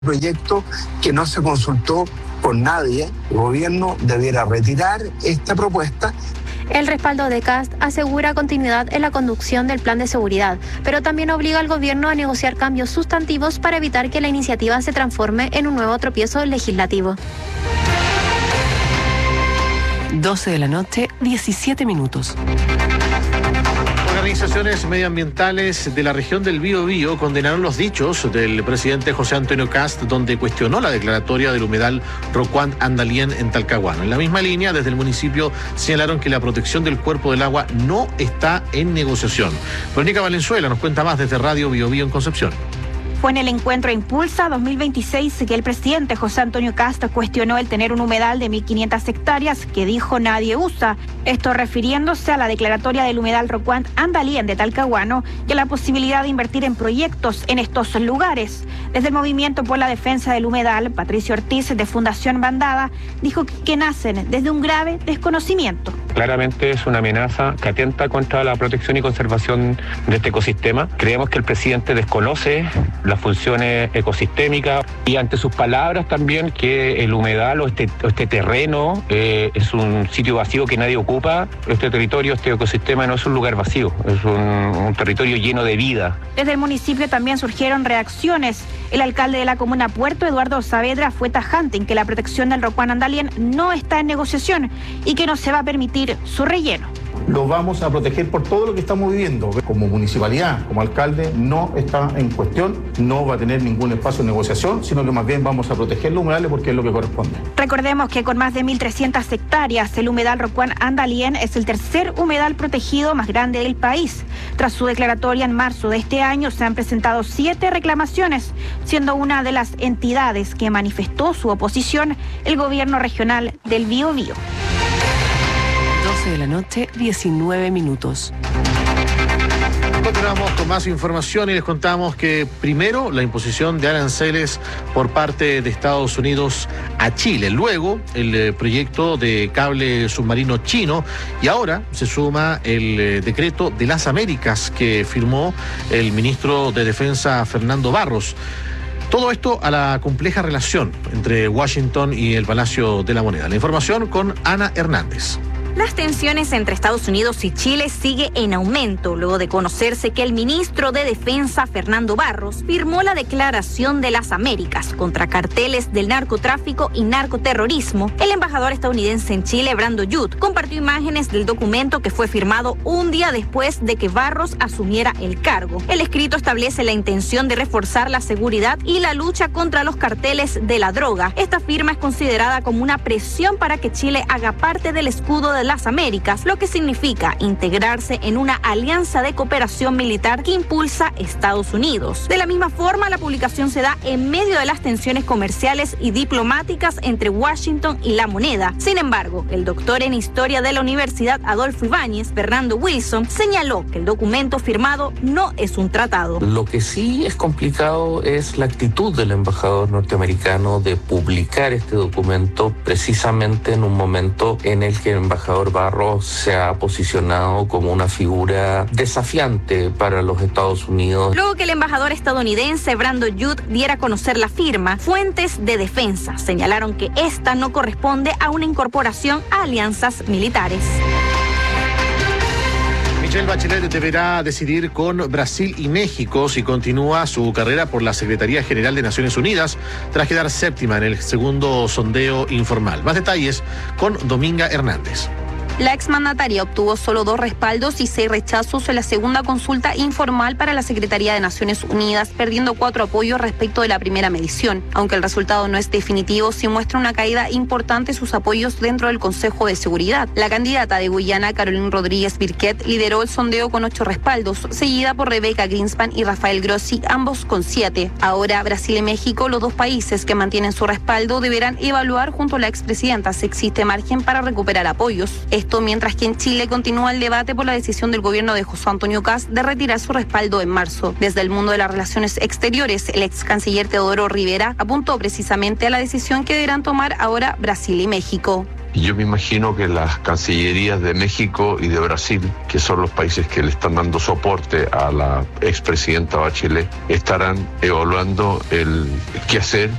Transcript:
proyecto que no se consultó con nadie. El gobierno debiera retirar esta propuesta. El respaldo de Kast asegura continuidad en la conducción del plan de seguridad, pero también obliga al gobierno a negociar cambios sustantivos para evitar que la iniciativa se transforme en un nuevo tropiezo legislativo. 12 de la noche, 17 minutos. Organizaciones medioambientales de la región del Biobío condenaron los dichos del presidente José Antonio Kast, donde cuestionó la declaratoria del humedal Rocuant Andalien en Talcahuano. En la misma línea, desde el municipio señalaron que la protección del cuerpo del agua no está en negociación. Verónica Valenzuela nos cuenta más desde Radio Biobío en Concepción. Fue en el encuentro Impulsa 2026 que el presidente José Antonio Kast cuestionó el tener un humedal de 1.500 hectáreas que dijo nadie usa. Esto refiriéndose a la declaratoria del humedal Rocuant Andalien de Talcahuano y a la posibilidad de invertir en proyectos en estos lugares. Desde el Movimiento por la Defensa del Humedal, Patricio Ortiz, de Fundación Bandada, dijo que nacen desde un grave desconocimiento. Claramente es una amenaza que atenta contra la protección y conservación de este ecosistema. Creemos que el presidente desconoce las funciones ecosistémicas y ante sus palabras también que el humedal o este terreno es un sitio vacío que nadie ocupa. Este territorio, este ecosistema no es un lugar vacío, es un territorio lleno de vida. Desde el municipio también surgieron reacciones. El alcalde de la comuna Puerto, Eduardo Saavedra, fue tajante en que la protección del Rocuant Andalien no está en negociación y que no se va a permitir su relleno. Lo vamos a proteger por todo lo que estamos viviendo. Como municipalidad, como alcalde, no está en cuestión, no va a tener ningún espacio de negociación, sino que más bien vamos a proteger los humedales porque es lo que corresponde. Recordemos que con más de 1.300 hectáreas, el humedal Rocuant Andalien es el tercer humedal protegido más grande del país. Tras su declaratoria en marzo de este año, se han presentado 7 reclamaciones, siendo una de las entidades que manifestó su oposición el gobierno regional del Biobío. 12 de la noche, 19 minutos. Continuamos con más información y les contamos que primero la imposición de aranceles por parte de Estados Unidos a Chile, luego el proyecto de cable submarino chino y ahora se suma el decreto de las Américas que firmó el ministro de Defensa Fernando Barros. Todo esto a la compleja relación entre Washington y el Palacio de la Moneda. La información con Ana Hernández. Las tensiones entre Estados Unidos y Chile sigue en aumento, luego de conocerse que el ministro de Defensa, Fernando Barros, firmó la Declaración de las Américas contra carteles del narcotráfico y narcoterrorismo. El embajador estadounidense en Chile, Brando Yut, compartió imágenes del documento que fue firmado un día después de que Barros asumiera el cargo. El escrito establece la intención de reforzar la seguridad y la lucha contra los carteles de la droga. Esta firma es considerada como una presión para que Chile haga parte del escudo de las Américas, lo que significa integrarse en una alianza de cooperación militar que impulsa Estados Unidos. De la misma forma, la publicación se da en medio de las tensiones comerciales y diplomáticas entre Washington y La Moneda. Sin embargo, el doctor en Historia de la Universidad Adolfo Ibáñez, Fernando Wilson, señaló que el documento firmado no es un tratado. Lo que sí es complicado es la actitud del embajador norteamericano de publicar este documento precisamente en un momento en el que el embajador Barros se ha posicionado como una figura desafiante para los Estados Unidos. Luego que el embajador estadounidense Brando Yut diera a conocer la firma, fuentes de defensa señalaron que esta no corresponde a una incorporación a alianzas militares. Michelle Bachelet deberá decidir con Brasil y México si continúa su carrera por la Secretaría General de Naciones Unidas tras quedar séptima en el segundo sondeo informal. Más detalles con Dominga Hernández. La exmandataria obtuvo solo 2 respaldos y 6 rechazos en la segunda consulta informal para la Secretaría de Naciones Unidas, perdiendo 4 apoyos respecto de la primera medición. Aunque el resultado no es definitivo, sí muestra una caída importante en sus apoyos dentro del Consejo de Seguridad. La candidata de Guyana, Caroline Rodríguez Birquet, lideró el sondeo con 8 respaldos, seguida por Rebeca Greenspan y Rafael Grossi, ambos con 7. Ahora, Brasil y México, los 2 países que mantienen su respaldo, deberán evaluar junto a la expresidenta si existe margen para recuperar apoyos. Esto mientras que en Chile continúa el debate por la decisión del gobierno de José Antonio Kast de retirar su respaldo en marzo. Desde el mundo de las relaciones exteriores, el ex canciller Teodoro Rivera apuntó precisamente a la decisión que deberán tomar ahora Brasil y México. Y yo me imagino que las cancillerías de México y de Brasil, que son los países que le están dando soporte a la expresidenta Bachelet, estarán evaluando el qué hacer